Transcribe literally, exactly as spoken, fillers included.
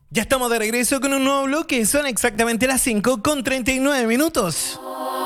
Ya estamos de regreso con un nuevo bloque. Son exactamente las cinco con treinta y nueve minutos.